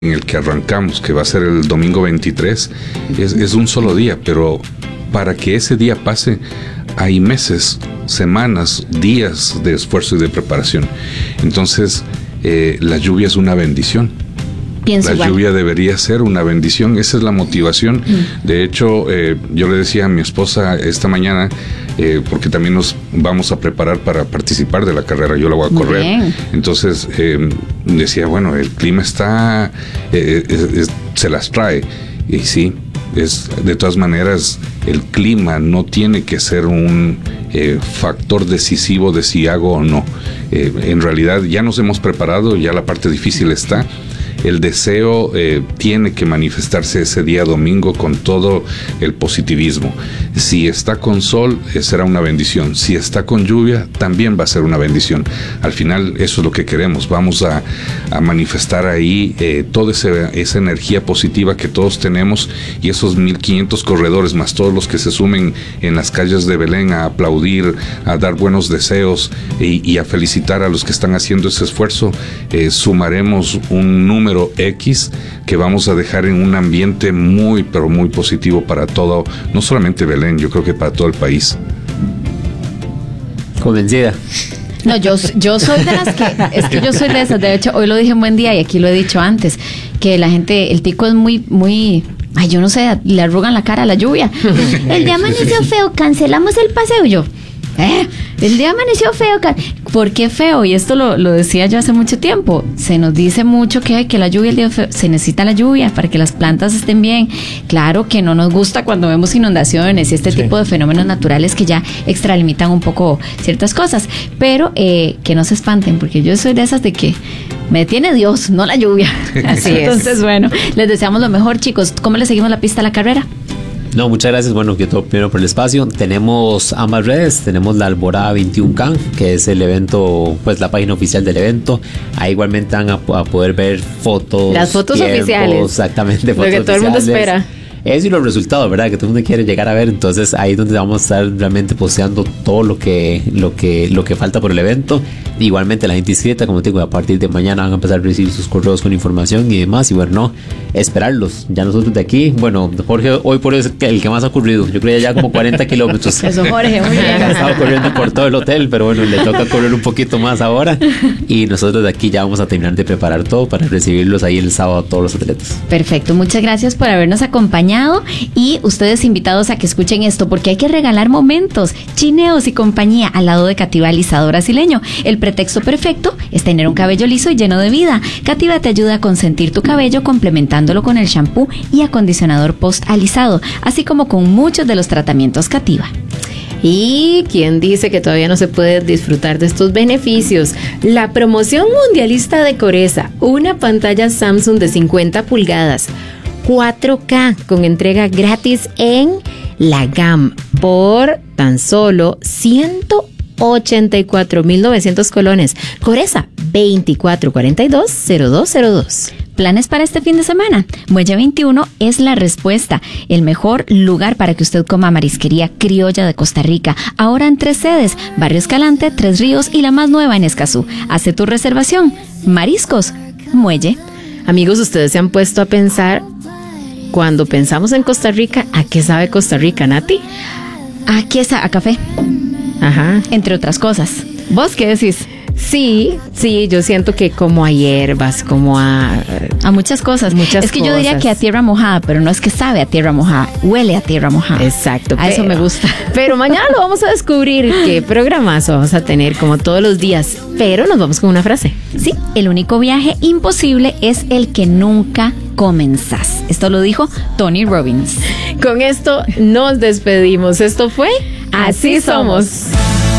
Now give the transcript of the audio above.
en el que arrancamos, que va a ser el domingo 23, es un solo día, pero para que ese día pase hay meses, semanas, días de esfuerzo y de preparación. Entonces, la lluvia es una bendición. Pienso igual. Lluvia debería ser una bendición, esa es la motivación. De hecho, yo le decía a mi esposa esta mañana, porque también nos vamos a preparar para participar de la carrera, yo la voy a correr. Bien. Entonces, decía, bueno, el clima está, se las trae. Y sí, de todas maneras, el clima no tiene que ser un factor decisivo de si hago o no. En realidad ya nos hemos preparado, ya la parte difícil está. El deseo tiene que manifestarse ese día domingo con todo el positivismo. Si está con sol, será una bendición. Si está con lluvia, también va a ser una bendición. Al final, eso es lo que queremos. Vamos a manifestar ahí toda esa energía positiva que todos tenemos, y esos 1,500 corredores, más todos los que se sumen en las calles de Belén a aplaudir, a dar buenos deseos y a felicitar a los que están haciendo ese esfuerzo, sumaremos un número X que vamos a dejar en un ambiente muy, pero muy positivo para todo, no solamente Belén, yo creo que para todo el país. Convencida. No, yo soy de las que, yo soy de esas, de hecho, hoy lo dije en Buen Día y aquí lo he dicho antes, que la gente, el tico es muy, ay, yo no sé, le arrugan la cara a la lluvia. El día amaneció feo, cancelamos el paseo. Yo, el día amaneció feo. ¿Por qué feo? Y esto lo decía yo hace mucho tiempo. Se nos dice mucho que la lluvia, el día feo, se necesita la lluvia para que las plantas estén bien. Claro que no nos gusta cuando vemos inundaciones y este tipo de fenómenos naturales que ya extralimitan un poco ciertas cosas, pero que no se espanten, porque yo soy de esas de que me detiene Dios, no la lluvia. Así es. Entonces, bueno, les deseamos lo mejor, chicos. ¿Cómo le seguimos la pista a la carrera? No, muchas gracias. Bueno, que todo primero por el espacio. Tenemos ambas redes. Tenemos la Alborada 21K, que es el evento, pues la página oficial del evento. Ahí igualmente van a poder ver fotos. Las fotos tiempos, oficiales. Exactamente, fotos lo que todo el mundo espera. Eso y los resultados, ¿verdad? Que todo el mundo quiere llegar a ver. Entonces ahí es donde vamos a estar realmente posteando todo lo que falta por el evento. Igualmente la gente inscrita, como te digo, a partir de mañana van a empezar a recibir sus correos con información y demás. Y bueno, no, esperarlos. Ya nosotros de aquí, bueno, Jorge hoy por eso es el que más ha ocurrido. Yo creo ya como 40 kilómetros. Eso, Jorge, muy bien. Ha estado corriendo por todo el hotel, pero bueno, le toca correr un poquito más ahora. Y nosotros de aquí ya vamos a terminar de preparar todo para recibirlos ahí el sábado a todos los atletas. Perfecto, muchas gracias por habernos acompañado. Y ustedes invitados a que escuchen esto, porque hay que regalar momentos, chineos y compañía al lado de Cativa Alisado Brasileño. El pretexto perfecto es tener un cabello liso y lleno de vida. Cativa te ayuda a consentir tu cabello complementándolo con el shampoo y acondicionador post alisado, así como con muchos de los tratamientos Cativa. ¿Y quién dice que todavía no se puede disfrutar de estos beneficios? La promoción mundialista de Coresa, una pantalla Samsung de 50 pulgadas, 4K con entrega gratis en la GAM por tan solo 184,900 colones. Coresa 2442-0202. ¿Planes para este fin de semana? Muelle 21 es la respuesta, el mejor lugar para que usted coma marisquería criolla de Costa Rica. Ahora en 3 sedes, Barrio Escalante, Tres Ríos y la más nueva en Escazú. Hace tu reservación. Mariscos, Muelle. Amigos, ustedes se han puesto a pensar, cuando pensamos en Costa Rica, ¿a qué sabe Costa Rica, Nati? Aquí sabe a café. Ajá. Entre otras cosas. ¿Vos qué decís? Sí, yo siento que como a hierbas, como a muchas cosas. Es que yo diría que a tierra mojada, pero no es que sabe a tierra mojada, huele a tierra mojada. Exacto. Eso me gusta. Pero mañana lo vamos a descubrir, qué programazo vamos a tener como todos los días. Pero nos vamos con una frase. Sí, el único viaje imposible es el que nunca comenzás. Esto lo dijo Tony Robbins. Con esto nos despedimos. Esto fue Así Somos.